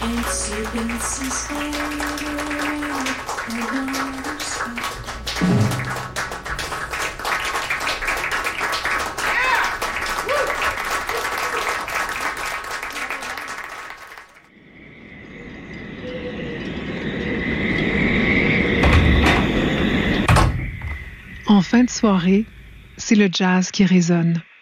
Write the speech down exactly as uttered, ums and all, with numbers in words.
En fin de soirée, c'est le jazz qui résonne.